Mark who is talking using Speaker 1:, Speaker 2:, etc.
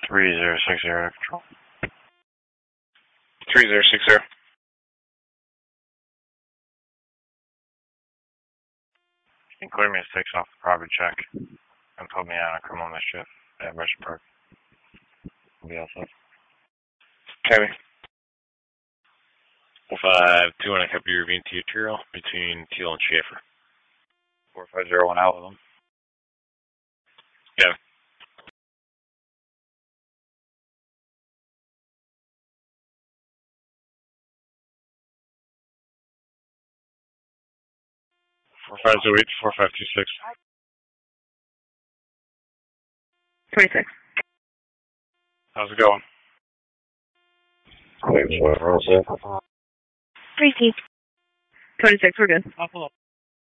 Speaker 1: 3060 control.
Speaker 2: 3060.
Speaker 1: You can clear me 6 off the property check and put me on a criminal mischief at Russian Park. We'll be all set.
Speaker 2: Copy.
Speaker 1: 452, and I copy your VNT material between Teal and Schaefer. 4501 out with them. Yeah. Four 4526.
Speaker 3: 26.
Speaker 1: How's it going?
Speaker 3: Wait, what? 26, we're good.
Speaker 1: I'll pull up.